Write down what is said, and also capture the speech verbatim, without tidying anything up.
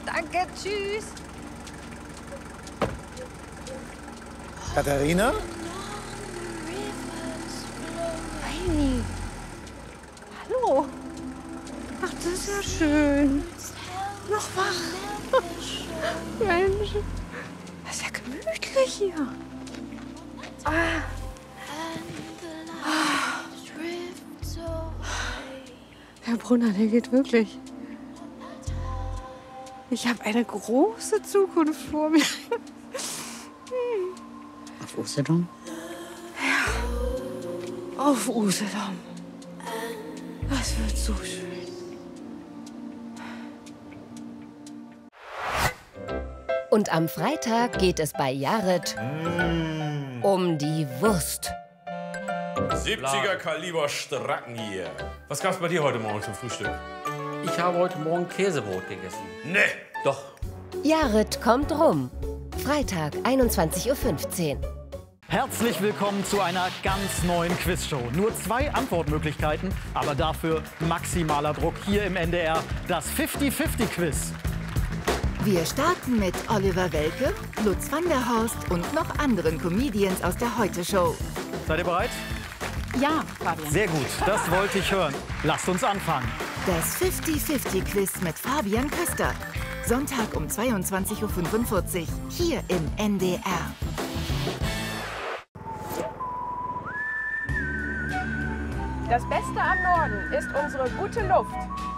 Danke, tschüss. Katharina? Heini. Hallo. Ach, das ist ja schön. Noch wach. Mensch. Das ist ja gemütlich hier. Ah. Ah. Der Brunner, der geht wirklich. Ich habe eine große Zukunft vor mir. Auf Usedom? Ja, auf Usedom. Das wird so schön. Und am Freitag geht es bei Jared Mm. um die Wurst. siebziger Kaliber Stracken hier. Was gab's bei dir heute Morgen zum Frühstück? Ich habe heute Morgen Käsebrot gegessen. Nee. Doch. Jared kommt rum. Freitag, einundzwanzig Uhr fünfzehn. Herzlich willkommen zu einer ganz neuen Quizshow. Nur zwei Antwortmöglichkeiten, aber dafür maximaler Druck hier im N D R. Das fifty fifty Quiz. Wir starten mit Oliver Welke, Lutz van der Horst und noch anderen Comedians aus der Heute-Show. Seid ihr bereit? Ja, Fabian. Sehr gut, das wollte ich hören. Lasst uns anfangen. Das fifty fifty Quiz mit Fabian Köster. Sonntag um zweiundzwanzig Uhr fünfundvierzig, hier im N D R. Das Beste am Norden ist unsere gute Luft.